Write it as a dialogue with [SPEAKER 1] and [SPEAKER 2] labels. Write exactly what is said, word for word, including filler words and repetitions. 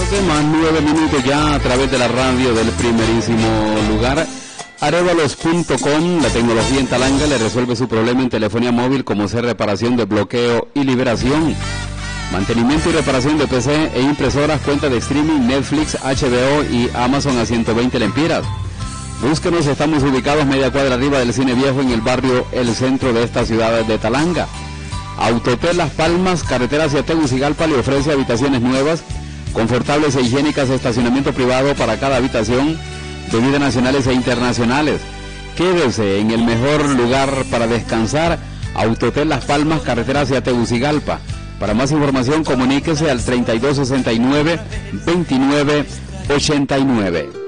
[SPEAKER 1] siete más nueve minutos ya a través de la radio del primerísimo lugar. Arevalos punto com, la tecnología en Talanga le resuelve su problema en telefonía móvil, como ser reparación de bloqueo y liberación, mantenimiento y reparación de P C e impresoras, cuenta de streaming, Netflix, H B O y Amazon a ciento veinte lempiras. Búsquenos, estamos ubicados media cuadra arriba del Cine Viejo en el barrio El Centro de esta ciudad de Talanga. Autotel Las Palmas, carretera hacia Tegucigalpa, le ofrece habitaciones nuevas, confortables e higiénicas, estacionamiento privado para cada habitación, bebidas nacionales e internacionales. Quédese en el mejor lugar para descansar, Autotel Las Palmas, carretera hacia Tegucigalpa. Para más información, comuníquese al treinta y dos sesenta y nueve, veintinueve ochenta y nueve.